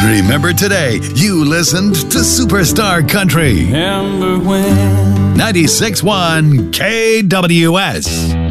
Remember today, you listened to Superstar Country. Remember when 96.1 KWS.